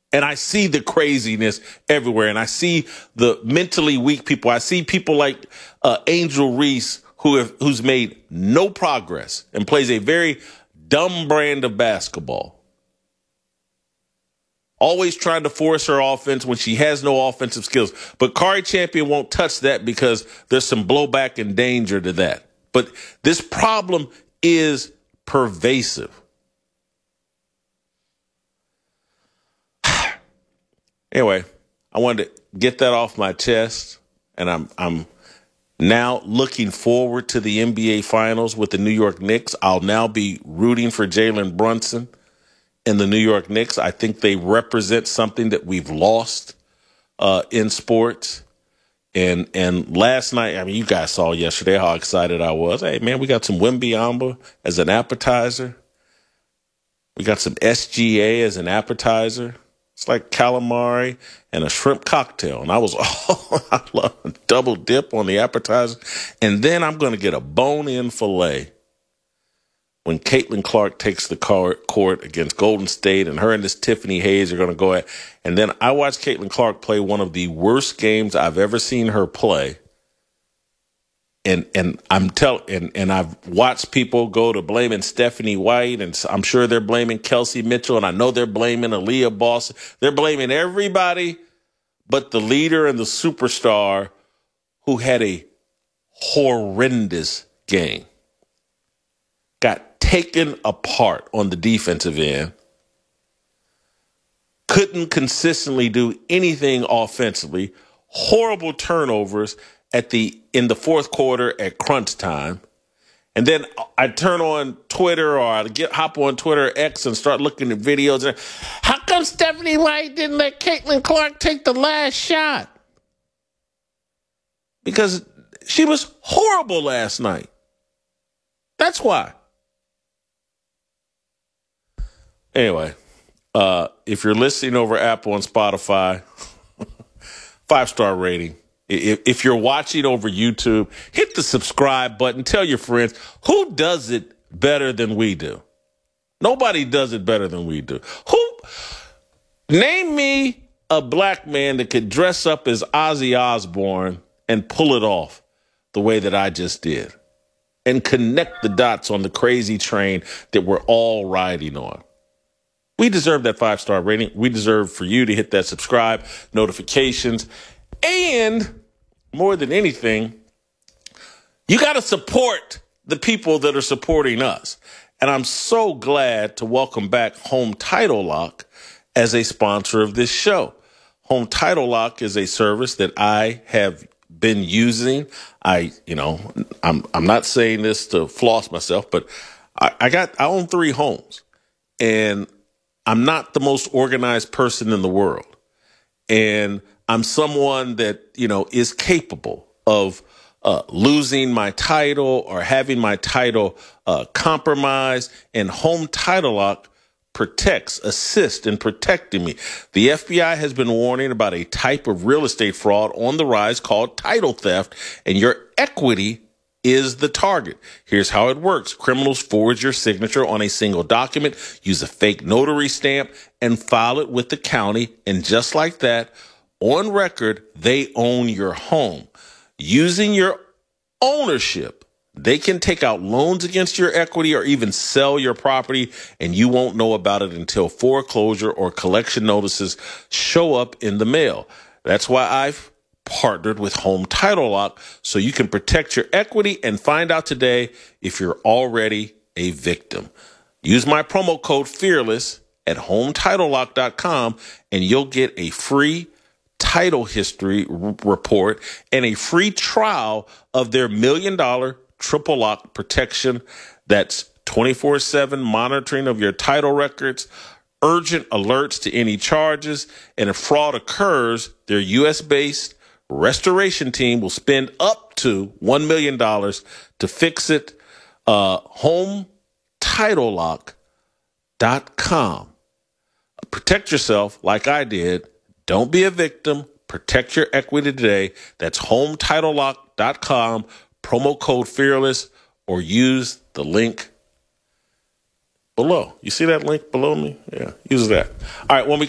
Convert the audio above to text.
And I see the craziness everywhere. And I see the mentally weak people. I see people like Angel Reese, who's made no progress and plays a very dumb brand of basketball. Always trying to force her offense when she has no offensive skills. But Kari Champion won't touch that because there's some blowback and danger to that. But this problem is pervasive. Anyway, I wanted to get that off my chest, and I'm now looking forward to the NBA Finals with the New York Knicks. I'll now be rooting for Jalen Brunson and the New York Knicks. I think they represent something that we've lost in sports. And last night, I mean, you guys saw yesterday how excited I was. Hey, man, we got some Wimby as an appetizer. We got some SGA as an appetizer. It's like calamari and a shrimp cocktail. And I was, I love a double dip on the appetizer. And then I'm going to get a bone-in filet when Caitlin Clark takes the court against Golden State, and her and this Tiffany Hayes are going to go at. And then I watched Caitlin Clark play one of the worst games I've ever seen her play. And I've watched people go to blaming Stephanie White, and I'm sure they're blaming Kelsey Mitchell, and I know they're blaming Aaliyah Boston. They're blaming everybody but the leader and the superstar who had a horrendous game. Got taken apart on the defensive end. Couldn't consistently do anything offensively. Horrible turnovers in the fourth quarter at crunch time. And then I turn on Twitter, or I hop on Twitter X and start looking at videos. And how come Stephanie White didn't let Caitlin Clark take the last shot? Because she was horrible last night. That's why. Anyway, if you're listening over Apple and Spotify, 5-star rating. If you're watching over YouTube, hit the subscribe button. Tell your friends. Who does it better than we do? Nobody does it better than we do. Name me a black man that could dress up as Ozzy Osbourne and pull it off the way that I just did and connect the dots on the crazy train that we're all riding on. We deserve that 5-star rating. We deserve for you to hit that subscribe, notifications, and more than anything, you got to support the people that are supporting us. And I'm so glad to welcome back Home Title Lock as a sponsor of this show. Home Title Lock is a service that I have been using. I'm not saying this to floss myself, but I own 3 homes, and I'm not the most organized person in the world. And I'm someone that, is capable of losing my title or having my title compromised. And Home Title Lock assists in protecting me. The FBI has been warning about a type of real estate fraud on the rise called title theft, and your equity is the target. Here's how it works. Criminals forge your signature on a single document, use a fake notary stamp, and file it with the county. And just like that, on record, they own your home. Using your ownership, they can take out loans against your equity or even sell your property, and you won't know about it until foreclosure or collection notices show up in the mail. That's why I've partnered with Home Title Lock, so you can protect your equity and find out today if you're already a victim. Use my promo code FEARLESS at HomeTitleLock.com, and you'll get a free title history report and a free trial of their $1 million triple lock protection. That's 24/7 monitoring of your title records, urgent alerts to any charges, and if fraud occurs, their U.S.-based restoration team will spend up to $1 million to fix it. HomeTitleLock.com. Protect yourself like I did. Don't be a victim. Protect your equity today. That's HomeTitleLock.com. Promo code FEARLESS, or use the link below. You see that link below me? Yeah, use that. All right, when we